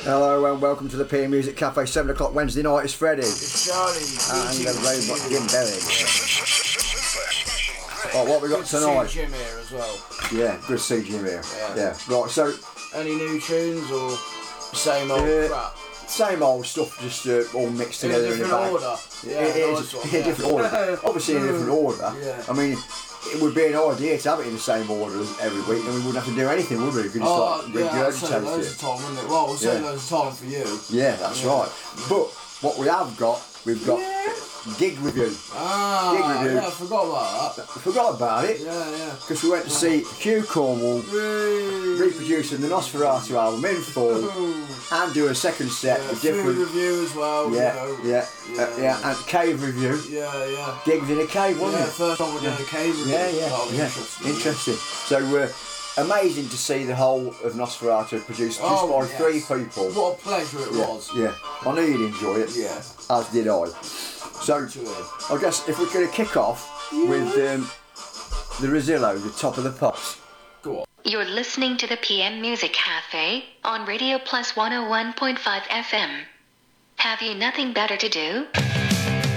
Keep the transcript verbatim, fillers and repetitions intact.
Hello and welcome to the P M Music Cafe, seven o'clock Wednesday night. It's Freddie. It's Charlie. And the robot Jim Berry. Right, what we got good tonight? To see Jim here as well. Yeah, good to see Jim here. Yeah. yeah. Right, so... Any new tunes or same old uh, crap? Same old stuff, just uh, all mixed In together a in a different bag. order. Yeah, it is, nice one, in a yeah. different order. Obviously in a different order. Yeah. I mean, it would be an idea to have it in the same order as every week, and we wouldn't have to do anything, would we? We could just Oh, like yeah, I'd say regurgitate loads it. of time, wouldn't it? Well, we'll say Yeah. loads of time for you. Yeah, that's Yeah. right. But what we have got, we've got gig review. Ah, Gig review. yeah, I forgot about that. I forgot about it. Yeah, yeah. Because we went to see Hugh Cornwall Whee! reproducing the Nosferatu album in full Ooh. and do a second set Yeah, with food different. review as well. Yeah, you know. yeah, Yeah, uh, yeah, and cave review. Yeah, yeah. Gigs in a cave, wasn't Yeah, it? first time we're doing a cave review. Yeah, yeah, That'll be yeah. interesting. Interesting. So, uh, amazing to see the whole of Nosferatu produced just Oh, by yes. three people. What a pleasure it yeah, was. yeah. I knew you'd enjoy it. Yeah. As did I. So, To it. I guess if we're going to kick off with um, the Rosillo, the top of the pops. Go on. You're listening to the P M Music Cafe on Radio Plus one oh one point five F M. Have you nothing better to do?